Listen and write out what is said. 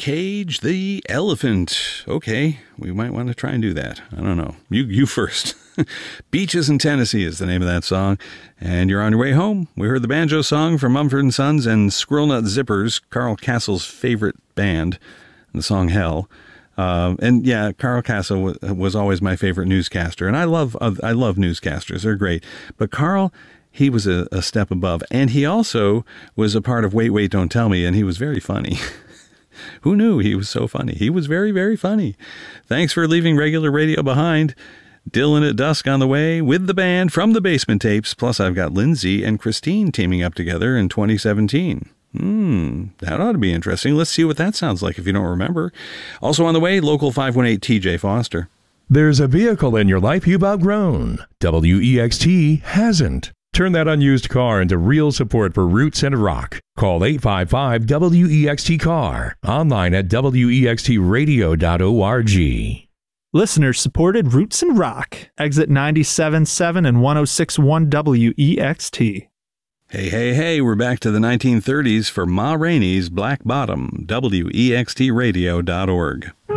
Cage the Elephant. Okay, we might want to try and do that. I don't know. You first. Beaches in Tennessee is the name of that song. And you're on your way home. We heard the banjo song from Mumford & Sons and Squirrel Nut Zippers, Carl Castle's favorite band, the song Hell. And yeah, Carl Castle was always my favorite newscaster. And I love newscasters. They're great. But Carl, he was a step above. And he also was a part of Wait, Wait, Don't Tell Me. And he was very funny. Who knew he was so funny? He was very, very funny. Thanks for leaving regular radio behind. Dylan at Dusk on the way with the band from the Basement Tapes. Plus, I've got Lindsay and Christine teaming up together in 2017. That ought to be interesting. Let's see what that sounds like if you don't remember. Also on the way, Local 518 TJ Foster. There's a vehicle in your life you've outgrown. WEXT hasn't. Turn that unused car into real support for Roots and Rock. Call 855-WEXT-CAR. Online at wextradio.org. Listeners supported Roots and Rock. Exit 97.7 and 106.1 WEXT. Hey, we're back to the 1930s for Ma Rainey's Black Bottom, wextradio.org.